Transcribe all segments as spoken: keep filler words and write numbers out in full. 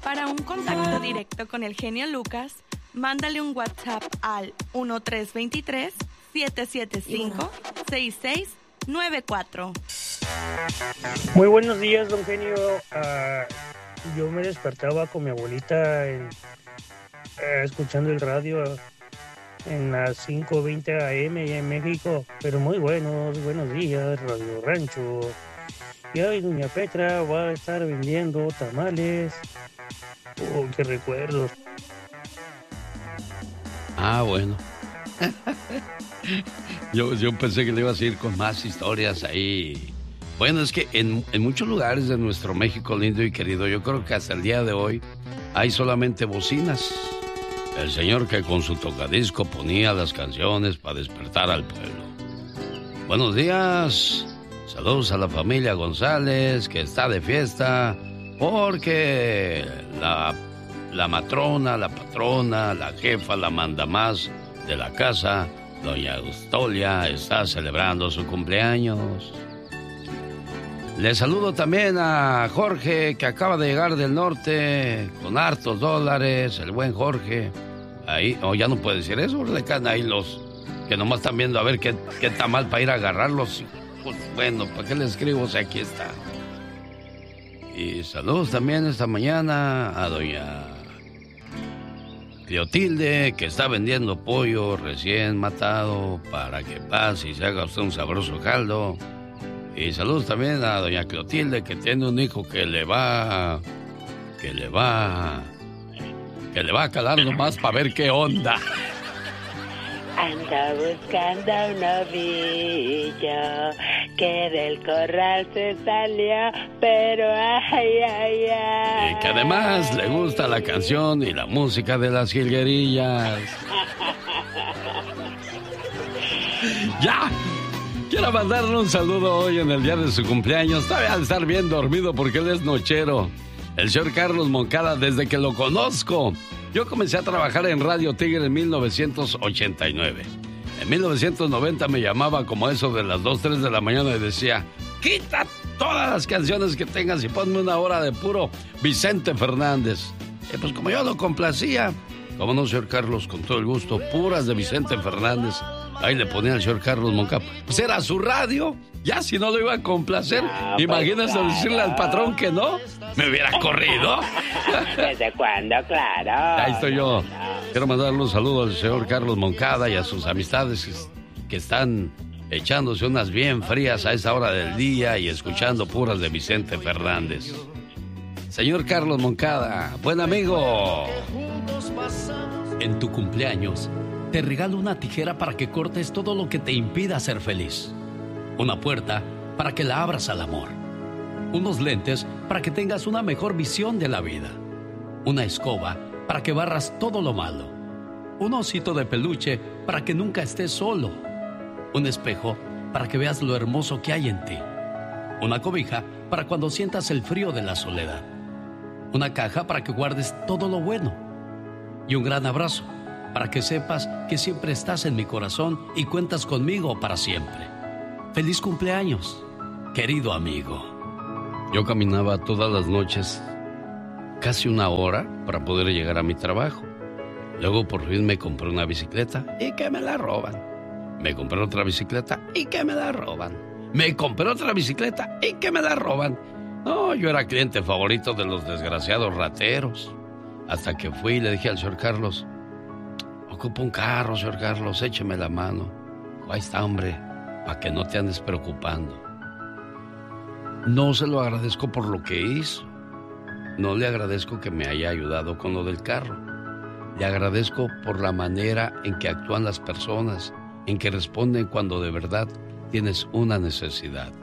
Para un contacto directo con el genio Lucas, mándale un WhatsApp al uno tres dos tres, siete siete cinco, seis seis nueve cuatro. Muy buenos días, don Genio. Uh, yo me despertaba con mi abuelita en, uh, escuchando el radio en las cinco veinte a eme en México. Pero muy buenos, buenos días, Radio Rancho. Y hoy doña Petra va a estar vendiendo tamales. Oh, qué recuerdos. Ah, bueno. yo, yo pensé que le ibas a ir con más historias ahí. Bueno, es que en, en muchos lugares de nuestro México lindo y querido, yo creo que hasta el día de hoy hay solamente bocinas. El señor que con su tocadisco ponía las canciones para despertar al pueblo. Buenos días. Saludos a la familia González, que está de fiesta, porque la, la matrona, la patrona, la jefa, la mandamás de la casa, doña Austolia, está celebrando su cumpleaños. Le saludo también a Jorge, que acaba de llegar del norte con hartos dólares, el buen Jorge. Ahí, o oh, ya no puede decir eso, le caen ahí los que nomás están viendo a ver qué, qué está mal para ir a agarrarlos. Pues bueno, ¿para qué le escribo si aquí está? Y saludos también esta mañana a doña Cleotilde, que está vendiendo pollo recién matado para que pase y se haga usted un sabroso caldo. Y saludos también a doña Cleotilde, que tiene un hijo que le va... que le va... que le va a calar nomás para ver qué onda. Anda buscando un novillo que del corral se salió, pero ay, ay, ay. Y que además le gusta la canción y la música de las jilguerillas. ¡Ya! Quiero mandarle un saludo hoy en el día de su cumpleaños. Todavía al estar bien dormido porque él es nochero. El señor Carlos Moncada, desde que lo conozco. Yo comencé a trabajar en Radio Tigre en mil novecientos ochenta y nueve. En mil novecientos noventa me llamaba como eso de las dos, tres de la mañana y decía: quita todas las canciones que tengas y ponme una hora de puro Vicente Fernández. Y pues como yo lo complacía, como no, señor Carlos, con todo el gusto, puras de Vicente Fernández. Ahí le ponía al señor Carlos Moncada. Pues era su radio. Ya si no lo iba a complacer, no, imagínese pues, decirle claro. al patrón que no, me hubiera corrido. ¿Desde cuándo? Claro. Ahí estoy yo. Quiero mandarle un saludo al señor Carlos Moncada y a sus amistades que están echándose unas bien frías a esa hora del día y escuchando puras de Vicente Fernández. Señor Carlos Moncada, buen amigo. En tu cumpleaños, te regalo una tijera para que cortes todo lo que te impida ser feliz. Una puerta para que la abras al amor. Unos lentes para que tengas una mejor visión de la vida. Una escoba para que barras todo lo malo. Un osito de peluche para que nunca estés solo. Un espejo para que veas lo hermoso que hay en ti. Una cobija para cuando sientas el frío de la soledad. Una caja para que guardes todo lo bueno. Y un gran abrazo para que sepas que siempre estás en mi corazón y cuentas conmigo para siempre. ¡Feliz cumpleaños, querido amigo! Yo caminaba todas las noches casi una hora para poder llegar a mi trabajo. Luego por fin me compré una bicicleta y que me la roban. Me compré otra bicicleta y que me la roban. Me compré otra bicicleta y que me la roban. No, yo era cliente favorito de los desgraciados rateros. Hasta que fui y le dije al señor Carlos: ocupo un carro, señor Carlos, écheme la mano. Ahí está, hombre, para que no te andes preocupando. No se lo agradezco por lo que hizo. No le agradezco que me haya ayudado con lo del carro. Le agradezco por la manera en que actúan las personas, en que responden cuando de verdad tienes una necesidad.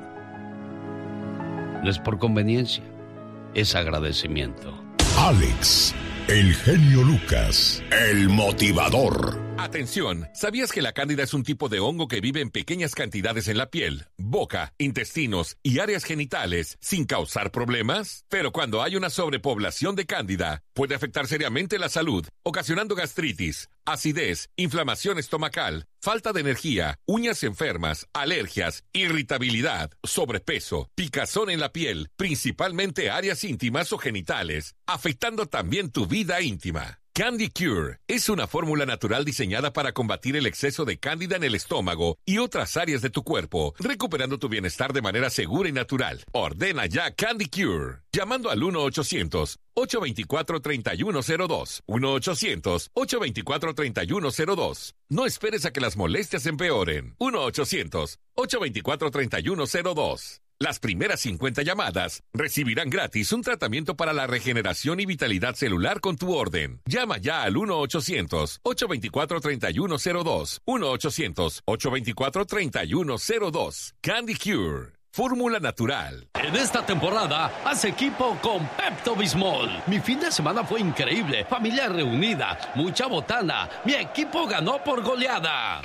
No es por conveniencia, es agradecimiento. Alex, el genio Lucas, el motivador. Atención, ¿sabías que la cándida es un tipo de hongo que vive en pequeñas cantidades en la piel, boca, intestinos y áreas genitales sin causar problemas? Pero cuando hay una sobrepoblación de cándida, puede afectar seriamente la salud, ocasionando gastritis, acidez, inflamación estomacal, falta de energía, uñas enfermas, alergias, irritabilidad, sobrepeso, picazón en la piel, principalmente áreas íntimas o genitales, afectando también tu vida íntima. Candy Cure es una fórmula natural diseñada para combatir el exceso de cándida en el estómago y otras áreas de tu cuerpo, recuperando tu bienestar de manera segura y natural. Ordena ya Candy Cure, llamando al uno ochocientos, ocho dos cuatro, tres uno cero dos. uno ochocientos, ocho dos cuatro, tres uno cero dos. No esperes a que las molestias empeoren. uno ochocientos, ocho dos cuatro, tres uno cero dos. Las primeras cincuenta llamadas recibirán gratis un tratamiento para la regeneración y vitalidad celular con tu orden. Llama ya al uno ochocientos, ocho dos cuatro, tres uno cero dos. uno ochocientos, ocho dos cuatro, tres uno cero dos. Candy Cure. Fórmula natural. En esta temporada, haz equipo con Pepto-Bismol. Mi fin de semana fue increíble. Familia reunida, mucha botana. Mi equipo ganó por goleada.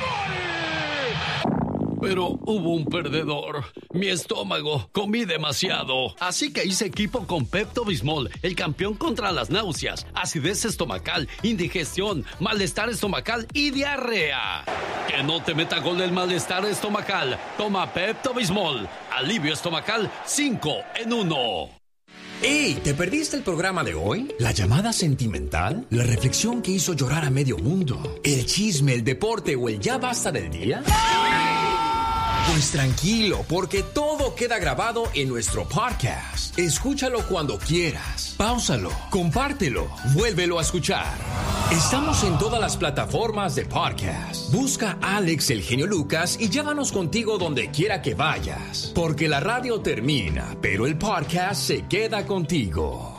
Pero hubo un perdedor. Mi estómago. Comí demasiado. Así que hice equipo con Pepto-Bismol, el campeón contra las náuseas, acidez estomacal, indigestión, malestar estomacal y diarrea. Que no te meta gol el malestar estomacal. Toma Pepto-Bismol. Alivio estomacal cinco en uno. ¡Ey! ¿Te perdiste el programa de hoy? ¿La llamada sentimental? ¿La reflexión que hizo llorar a medio mundo? ¿El chisme, el deporte o el ya basta del día? Pues tranquilo, porque todo queda grabado en nuestro podcast. Escúchalo cuando quieras. Páusalo, compártelo, vuélvelo a escuchar. Estamos en todas las plataformas de podcast. Busca a Alex El Genio Lucas y llévanos contigo donde quiera que vayas. Porque la radio termina, pero el podcast se queda contigo.